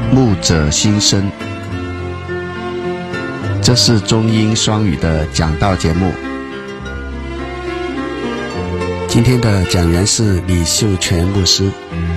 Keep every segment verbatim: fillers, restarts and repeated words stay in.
牧者心声，这是中英双语的讲道节目。今天的讲员是李秀全牧师。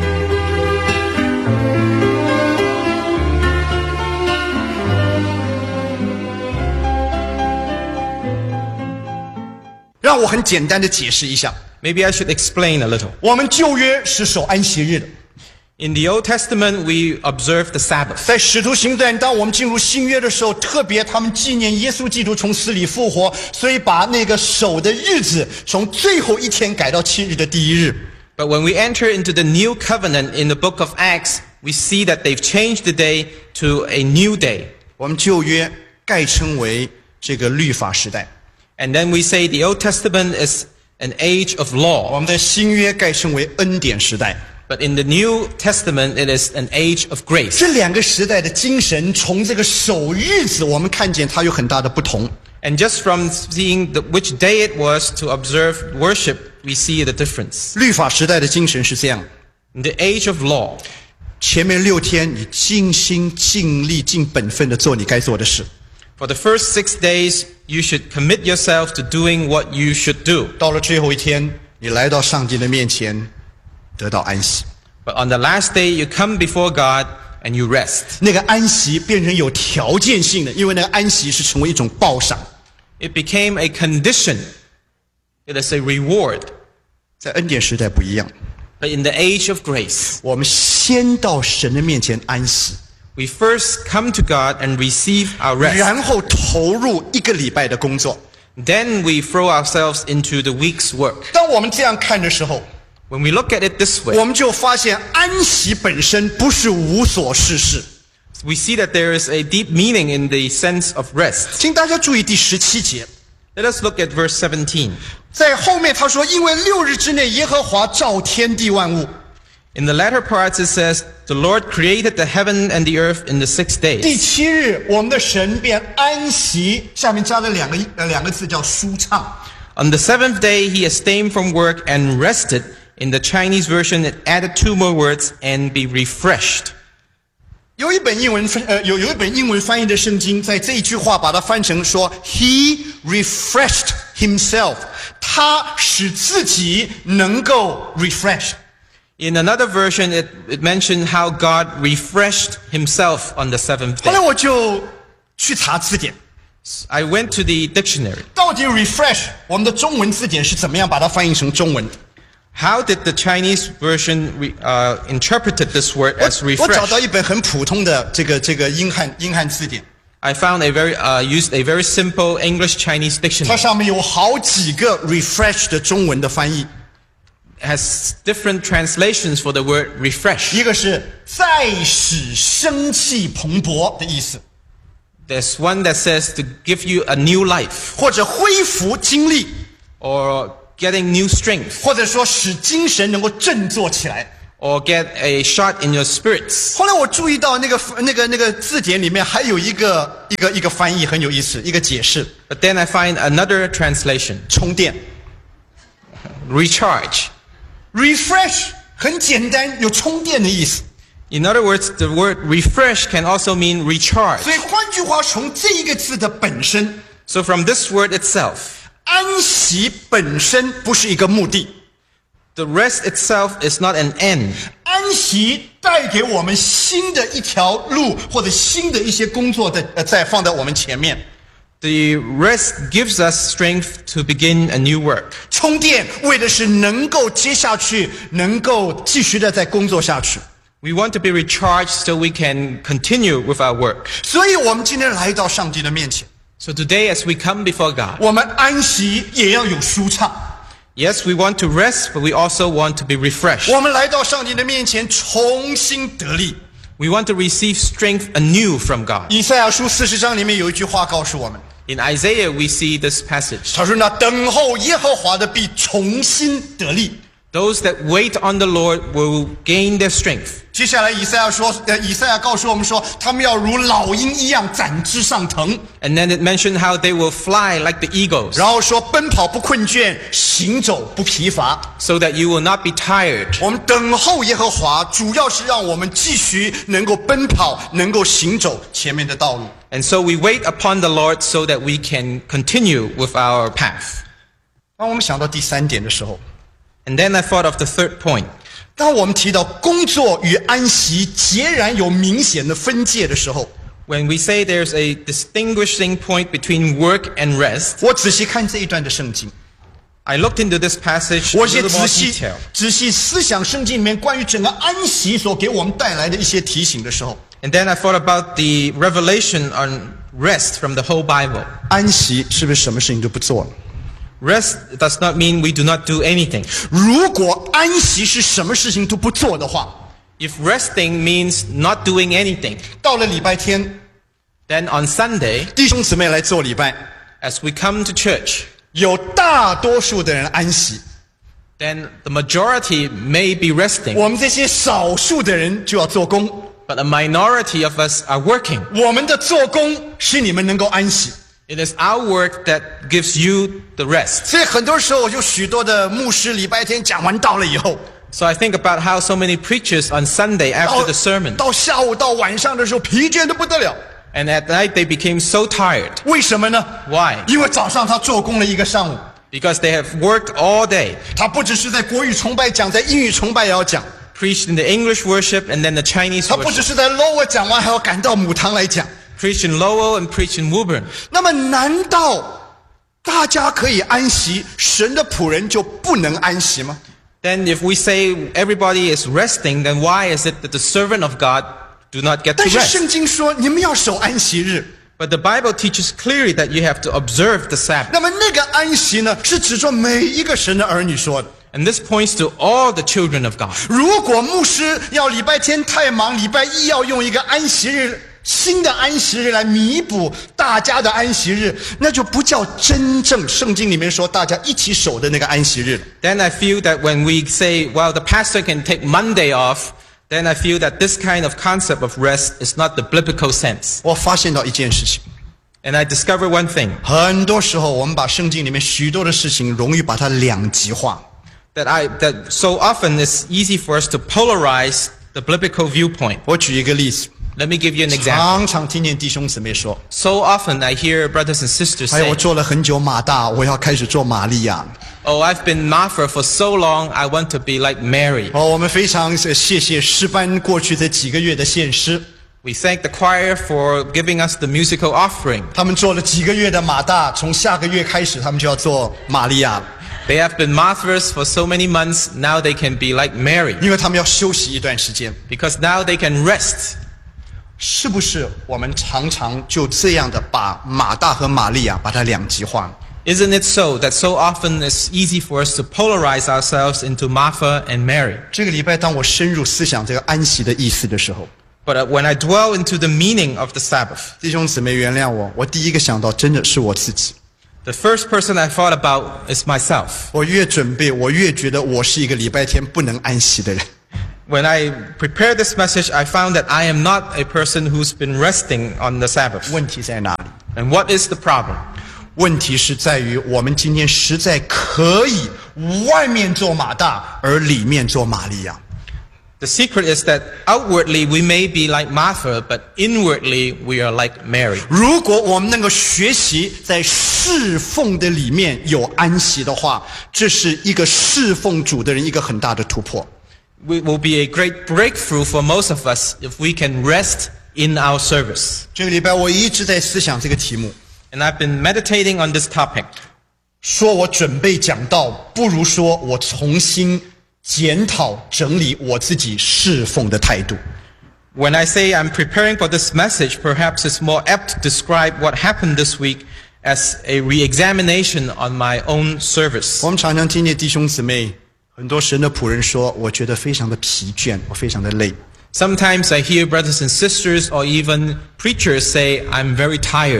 让我很简单的解释一下。 Maybe I should explain a little. 我们旧约是守安息日的。 In the Old Testament, we observe the Sabbath. 在使徒行传，当我们进入新约的时候，特别他们纪念耶稣基督从死里复活，所以把那个守的日子从最后一天改到七日的第一日。 But when we enter into the new covenant in the book of Acts, we see that they've changed the day to a new day. 我们旧约概称为这个律法时代。 And then we say the Old Testament is an age of law. 我们的新约概称为恩典时代。 But in the New Testament, it is an age of grace. 这两个时代的精神，从这个守日子，我们看见它有很大的不同。 And just from seeing the, which day it was to observe worship, we see the difference. 律法时代的精神是这样： In the age of law, 前面六天你尽心尽力尽本分的做你该做的事。 for the first six days, you should commit yourself to doing what you should do. 到了最后一天，你来到上帝的面前，得到安息。 But on the last day, you come before God and you rest. 那个安息变成有条件性的，因为那个安息是成为一种报赏。 It became a condition. It is a reward. 在恩典时代不一样。 But in the age of grace, 我们先到神的面前安息。 we first come to God and receive our rest. 然后投入一个礼拜的工作。 Then we throw ourselves into the week's work. 当我们这样看的时候， When we look at it this way, 我们就发现安息本身不是无所事事。 we see that there is a deep meaning in the sense of rest. 请大家注意第十七节。 Let us look at verse seventeen. 在后面他说，因为六日之内耶和华造天地万物。 In the latter parts it says, the Lord created the heaven and the earth in the six 第 days. 七日，我们的神便安息，下面加了两个呃两个字叫舒畅。 On the seventh day he abstained from work and rested. In the Chinese version it added two more words, and be refreshed. 有一本英文分呃有有一本英文翻译的圣经，在这一句话把它翻成说 ，He refreshed himself， 他使自己能够 refresh。 In another version it, it mentioned how God refreshed himself on the seventh 后来 day. 我就去查字典， I went to the dictionary. 到底 refresh 我们的中文字典是怎么样把它翻译成中文？ How did the Chinese version re, uh, interpreted this word 我 as 我找到 refresh? 一本很普通的这个这个英汉英汉字典， I found a very uh, used a very simple English Chinese 它 dictionary. 上面有好几个 refresh 的中文的翻译， It has different translations for the word refresh. 一个是再使生气蓬勃的意思， There's one that says to give you a new life 或者恢复精力， or getting new strength 或者说使精神能够振作起来。 or get a shot in your spirits. 后来我注意到那个那个那个字典里面还有一个一个一个翻译很有意思，一个解释： But then I find another translation, 充电。 recharge. refresh 很简单，有充电的意思。 In other words, the word refresh can also mean recharge. 所以换句话，从这一个字的本身， So from this word itself, 安息本身不是一个目的， the rest itself is not an end. 安息带给我们新的一条路，或者新的一些工作的呃，在放在我们前面。 The rest gives us strength to begin a new work. 充电为的是能够接下去，能够继续的在工作下去。 We want to be recharged so we can continue with our work. 所以我们今天来到上帝的面前， So today as we come before God, 我们安息也要有舒畅。 yes, we want to rest, but we also want to be refreshed. 我们来到上帝的面前，重新得力。 We want to receive strength anew from God. 以赛亚书四十章里面有一句话告诉我们， In Isaiah, we see this passage. 他说：“那等候耶和华的必重新得力。” Those that wait on the Lord will gain their strength. 接下来以赛亚说，呃，以赛亚告诉我们说，他们要如老鹰一样展翅上腾。 And then it mentioned how they will fly like the eagles. 然后说，奔跑不困倦，行走不疲乏。 So that you will not be tired. 我们等候耶和华，主要是让我们继续能够奔跑，能够行走前面的道路。 And so we wait upon the Lord so that we can continue with our path. 当我们想到第三点的时候， And then I thought of the third point. 当我们提到工作与安息截然有明显的分界的时候， When we say there's a distinguishing point between work and rest, 我仔细看这一段的圣经， I looked into this passage 我 a 也 little 仔 more 细 detail. 仔细思想圣经里面关于整个安息所给我们带来的一些提醒的时候， And then I thought about the revelation on rest from the whole Bible. 安息是不是什么事情都不做了？ Rest does not mean we do not do anything. 如果安息是什么事情都不做的话， If resting means not doing anything, 到了礼拜天， then on Sunday, 弟兄姊妹来做礼拜， as we come to church, 有大多数的人安息， then the majority may be resting, 我们这些少数的人就要做工。 but a minority of us are working. 我们的做工是你们能够安息。 It is our work that gives you the rest. 所以很多时候，有许多的牧师礼拜天讲完道了以后， So I think about how so many preachers on Sunday 到 after the sermon, 到下午到晚上的时候疲倦的不得了。 and at night they became so tired. 为什么呢？ Why? 因为早上他做工了一个上午， Because they have worked all day, 他不只是在国语崇拜讲，在英语崇拜也要讲， preached in the English worship and then the Chinese 他不只 worship, 是在 lower 讲完，还要赶到母堂来讲。 preached in Lowell and preached in Woburn. 那么，难道大家可以安息，神的仆人就不能安息吗？ Then if we say everybody is resting, then why is it that the servant of God do not get to 但是 rest? 圣经说，你们要守安息日。 But the Bible teaches clearly that you have to observe the Sabbath. 那么那个安息呢，是指着每一个神的儿女说的。 And this points to all the children of God. 如果牧师要礼拜天太忙，礼拜一要用一个安息日。新的安息日来弥补大家的安息日，那就不叫真正圣经里面说大家一起守的那个安息日。 Then I feel that when we say, well, the pastor can take Monday off, then I feel that this kind of concept of rest is not the biblical sense. 我发现到一件事情， And I discovered one thing, 很多时候我们把圣经里面许多的事情容易把它两极化。 that I that so often it's easy for us to polarize the biblical viewpoint. 我举一个例子， Let me give you an example. 常常听见弟兄姊妹说 So often I hear brothers and sist：“ 哎呀， say, 我做了很久马大，我要开始做玛利亚。” oh, I've been Martha for so long, I want to be like Mary. 哦，我们非常谢谢诗班过去这几个月的献诗， We thank the choir for giving us the musical offering. 他们做了几个月的马大，从下个月开始他们就要做玛利亚了， They have been Marthas for so many months, now they can be like Mary. 因为他们要休息一段时间。 Because now they can rest. 是不是我们常常就这样的把马大和玛利亚把它两极化？ Isn't it so that so often it's easy for us to polarize ourselves into Martha and Mary? 这个礼拜当我深入思想这个安息的意思的时候， But uh, when I dwell into the meaning of the Sabbath, 弟兄姊妹原谅我，我第一个想到真的是我自己。 the first person I thought about is myself. 我越准备，我越觉得我是一个礼拜天不能安息的人。 When I prepared this message, I found that I am not a person who's been resting on the Sabbath. 问题在哪里？ And what is the problem? 问题是在于我们今天实在可以外面做马大，而里面做玛利亚。 The secret is that outwardly we may be like Martha, but inwardly we are like Mary. 如果我们能够学习在侍奉的里面有安息的话，这是一个侍奉主的人一个很大的突破。 It will be a great breakthrough for most of us if we can rest in our service. 这个礼拜我一直在思想这个题目， And I've been meditating on this topic. 说我准备讲道，不如说我重新检讨整理我自己侍奉的态度。 When I say I'm preparing for this message, perhaps it's more apt to describe what happened this week as a re-examination on my own service. 我们常常听见弟兄姊妹很多神的仆人说，我觉得非常的疲倦，我非常的累。 Sometimes I hear brothers and sisters or even preachers say, I'm very tired.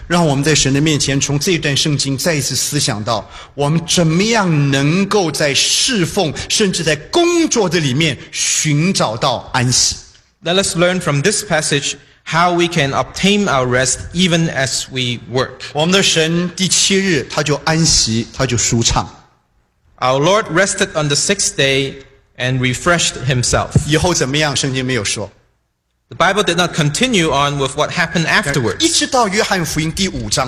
让我们在神的面前，从这一段圣经再一次思想到，我们怎么样能够在侍奉甚至在工作的里面寻找到安息。 Let us learn from this passage how we can obtain our rest even as we work. 我们的神第七日他就安息，他就舒畅。 Our Lord rested on the sixth day and refreshed himself. 以后怎么样，圣经没有说。 The Bible did not continue on with what happened 一 afterwards 直到约翰福音第五章，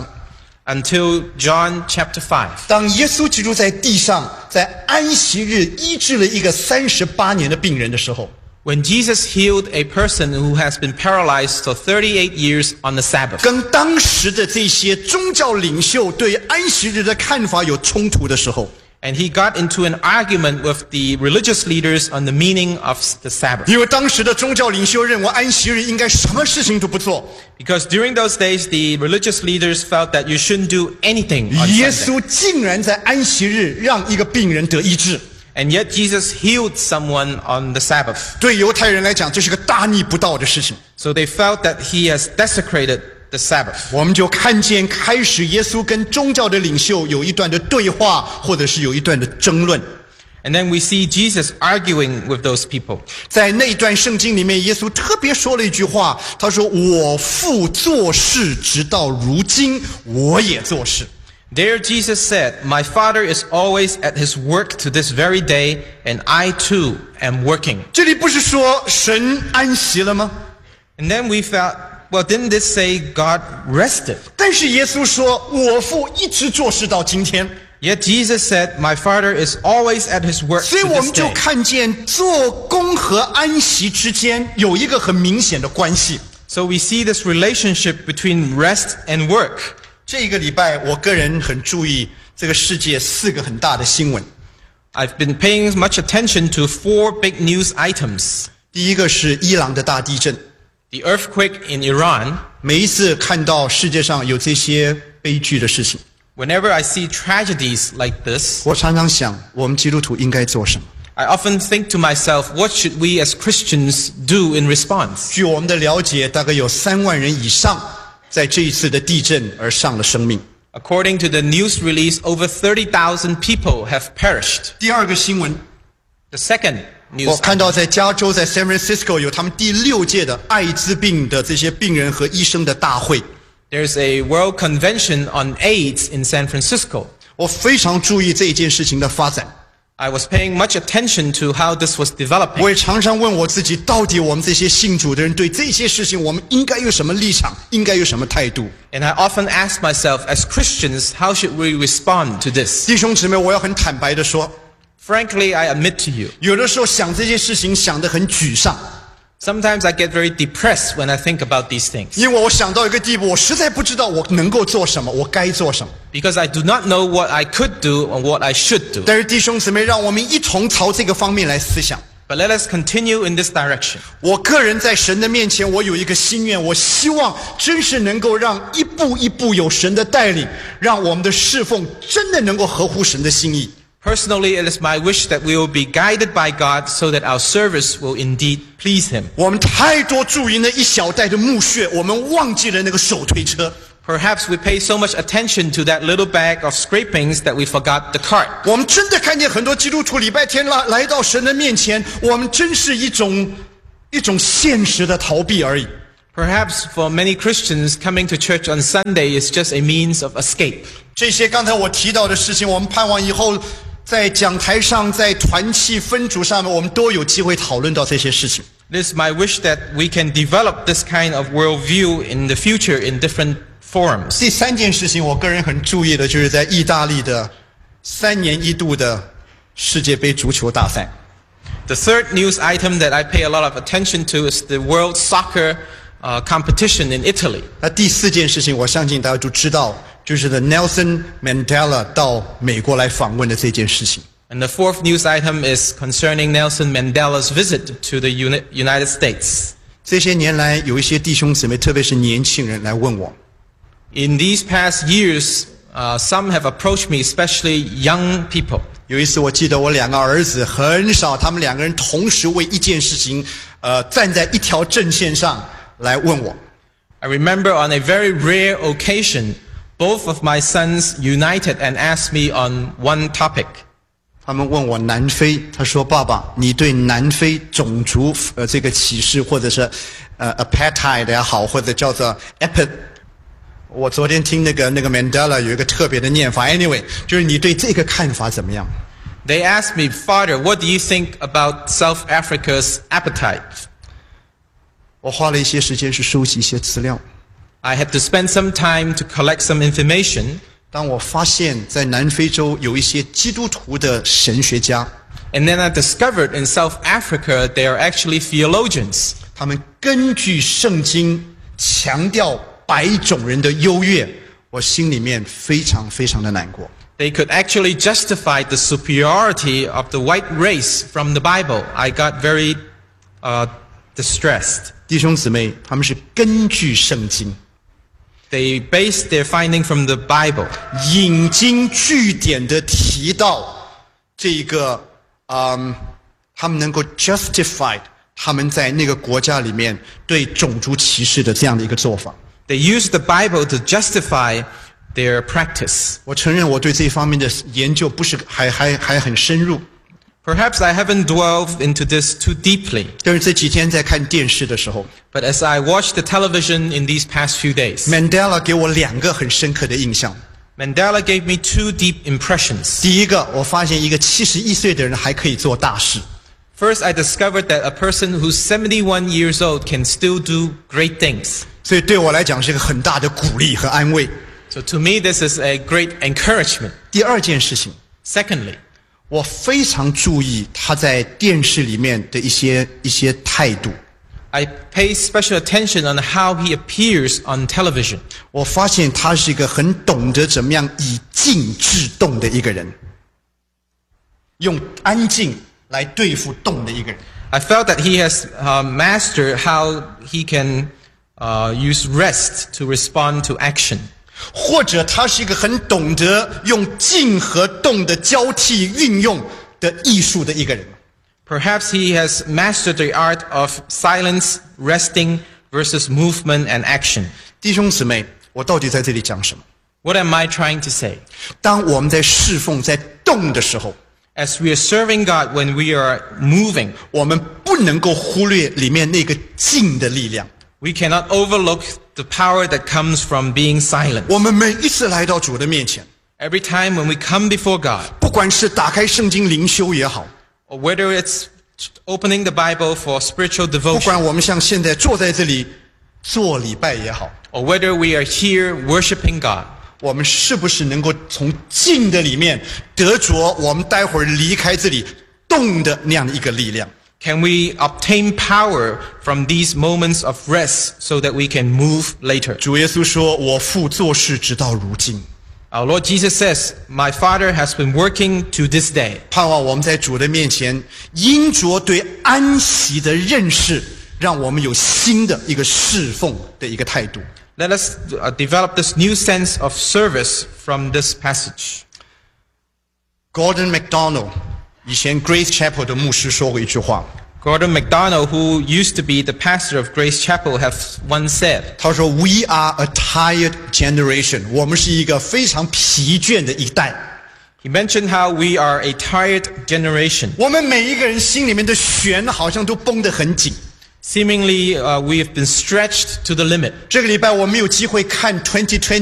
until John chapter five. 当耶稣基督在地上在安息日医治了一个三十八年的病人的时候， When Jesus healed a person who has been paralyzed for thirty-eight years on the Sabbath. 跟当时的这些宗教领袖对安息日的看法有冲突的时候， And he got into an argument with the religious leaders on the meaning of the Sabbath. 因为当时的宗教领袖认为安息日应该什么事情都不做， Because during those days, the religious leaders felt that you shouldn't do anything on 耶 Sunday. 稣竟然在安息日让一个病人得医治， And yet Jesus healed someone on the Sabbath. 对犹太人来讲，这是个大逆不道的事情。 So they felt that he has desecrated the Sabbath. 我们就看见开始耶稣跟宗教的领袖有一段的对话，或者是有一段的争论。 And then we see Jesus arguing with those people. 在那段圣经里面，耶稣特别说了一句话，他说：“我父做事，直到如今，我也做事。” There Jesus said, "My Father is always at his work to this very day, and I too am working." 这里不是说神安息了吗？ And then we felt, well, didn't this say God rested? 但是耶稣说：“我父一直做事到今天。” Yet Jesus said, "My Father is always at his work 所以 to 我 this 们就 day." 看见做工和安息之间有一个很明显的关系。 So we see this relationship between rest and work. 这一个礼拜，我个人很注意这个世界四个很大的新闻。 I've been paying much attention to four big news items. 第一个是伊朗的大地震。 The earthquake in Iran. 每一次看到世界上有这些悲剧的事情， Whenever I see tragedies like this, 我常常想，我们基督徒应该做什么？ I often think to myself, what should we as Christians do in response? 据我们的了解，大概有三万人以上在这一次的地震而丧了生命。 According to the news release, over thirty thousand people have perished. 第二个新闻， The second 我 news 看到在加州，在 San Francisco 有他们第六届的艾滋病的这些病人和医生的大会。 there's a World Convention on AIDS in San Francisco. 我非常注意这一件事情的发展。 I was paying much attention to how this was developing. 我也常常问我自己，到底我们这些信主的人对这些事情，我们应该有什么立场，应该有什么态度？ And I often ask myself, as Christians, how should we respond to this? 弟兄姊妹，我要很坦白的说， Frankly, I admit to you, 有的时候想这些事情想得很沮丧， sometimes I get very depressed when I think about these things. 因为我想到一个地步，我实在不知道我能够做什么，我该做什么。 Because I do not know what I could do or what I should do. 但是弟兄姊妹，让我们一同朝这个方面来思想。 But let us continue in this direction. 我个人在神的面前，我有一个心愿，我希望真是能够让一步一步有神的带领，让我们的侍奉真的能够合乎神的心意。 Personally, it is my wish that we will be guided by God so that our service will indeed please Him. 我们太多注意那一小袋的木屑，我们忘记了那个手推车。 Perhaps we pay so much attention to that little bag of scrapings that we forgot the cart. 我们真的看见很多基督徒礼拜天来来到神的面前，我们真是一种一种现实的逃避而已。 Perhaps for many Christians, coming to church on Sunday is just a means of escape. 这些刚才我提到的事情，我们盼望以后在讲台上、在团契分组上面，我们都有机会讨论到这些事情。 It is my wish that we can develop this kind of worldview in the future in different forums. 第三件事情，我个人很注意的，就是在意大利的三年一度的世界杯足球大赛。 The third news item that I pay a lot of attention to is the World Soccer uh, competition in Italy. 那第四件事情，我相信大家都知道，就是的 Nelson Mandela 到美国来访问的这件事情。 And the fourth news item is concerning Nelson Mandela's visit to the Uni- United States. 这些年来，有一些弟兄姊妹，特别是年轻人来问我， In these past years, uh, some have approached me, especially young people. 有一次我记得我两个儿子很少，他们两个人同时为一件事情，呃，站在一条阵线上来问我。 I I remember on a very rare occasion, both of my sons united and asked me on one topic. 他们问我南非，他说：“爸爸，你对南非种族呃这个歧视，或者是呃 apartheid 也好，或者叫做 epid。”我昨天听那个那个 Mandela 有一个特别的念法 ，anyway， 就是你对这个看法怎么样？ They asked me, Father, what do you think about South Africa's appetite? 我花了一些时间去收集一些资料。 I had to spend some time to collect some information. 当我发现，在南非洲有一些基督徒的神学家， And then I discovered in South Africa they are actually theologians. 他们根据圣经强调白种人的优越，我心里面非常非常的难过。 They could actually justify the superiority of the white race from the Bible. I got very uh, distressed. 弟兄姊妹，他们是根据圣经， They based their finding from the Bible. 引经据典的提到这个，嗯，他们能够 justify 他们在那个国家里面对种族歧视的这样的一个做法。 They used the Bible to justify their practice. 我承认我对这方面的研究不是还还还很深入， Perhaps I haven't dwelled into this too deeply, 但是这几天在看电视的时候 but as I watched the television in these past few days, ，Mandela 给我两个很深刻的印象。 Mandela gave me two deep impressions. 第一个，我发现一个七十一岁的人还可以做大事。 First, I discovered that a person who's seventy-one years old can still do great things. 所以对我来讲是一个很大的鼓励和安慰。 So to me, this is a great encouragement. 第二件事情， Secondly, 我非常注意他在电视里面的一些一些态度。 I pay special attention on how he appears on television. 我发现他是一个很懂得怎么样以静制动的一个人，用安静来对付动的一个人。 I felt that he has uh, mastered how he can uh, use rest to respond to action. 或者他是一个很懂得用静和动的交替运用的艺术的一个人。 Perhaps he has mastered the art of silence, resting versus movement and action. 弟兄姊妹，我到底在这里讲什么？ What am I trying to say? 当我们在侍奉、在动的时候， As we are serving God, when we are moving, 我们不能够忽略里面那个静的力量。 we cannot overlook the power that comes from being silent. 我们每一次来到主的面前， Every time when we come before God, 不管是打开圣经灵修也好， or whether it's opening the Bible for spiritual 不 devotion, 管我们像现在坐在这里做礼拜也好， or whether we are here worshiping God, 我们是不是能够从静的里面得着我们待会儿离开这里动的那样的一个力量？ can we obtain power from these moments of rest so that we can move later? 主耶稣说：“我父做事直到如今。” Our Lord Jesus says, my Father has been working to this day. 盼望我们在主的面前，因着对安息的认识，让我们有新的一个侍奉的一个态度。 Let us uh, develop this new sense of service from this passage. Gordon MacDonald 以前 Grace Chapel 的牧师说过一句话， Gordon MacDonald, who used to be the pastor of Grace Chapel, have once said, 他说 ：“We are a tired generation， 我们是一个非常疲倦的一代。 he mentioned how we are a tired generation. 我们每一个人心里面的弦好像都绷得很紧。 Seemingly, uh, we have been stretched to the limit. 这个礼拜我们有机会看二零二零